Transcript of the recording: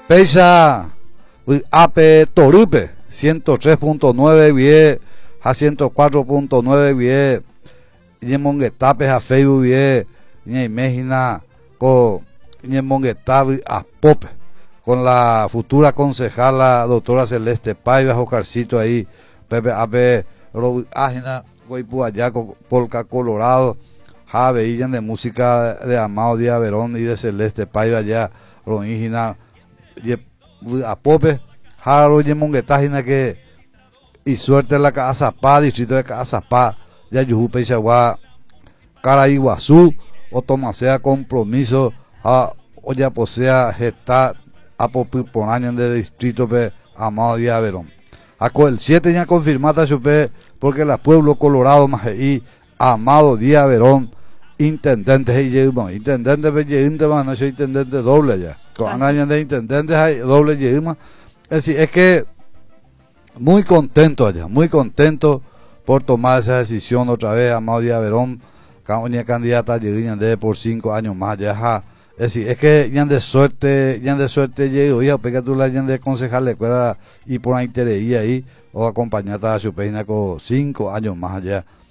Peisa Ape Torupe 103.9 vie a 104.9 vie y Monguetape a Facebook vie y imagina con Monguetape a Pope con la futura concejala doctora Celeste Paiva Jocarcito ahí Pepe Ape Ágina Guaypuayaco Polca Colorado Javeillan de música de Amado Díaz Verón y de Celeste Paiva ya Roígina a Pope Jaro y Monguetágina que y suerte en la Cazapá, distrito de Cazapá, ya Yujupe y Chagua, Caraiguazú, o Tomasea compromiso, o ya posea gesta a Popiponaña de distrito de Amado Díaz Verón. Aco el 7 ya confirmada chupe porque la pueblo Colorado más y Amado Díaz Verón, intendente y intendente de no soy intendente doble ya. Con años de intendentes hay doble yema. Es decir, es que muy contento allá, muy contento por tomar esa decisión otra vez. Amado Díaz Verón, candidata a de por 5 años más ya. Es decir, es que ya de suerte llegó, ya pega tú la de concejal de y por la interés ahí, o acompañada a su peina con 5 años más allá.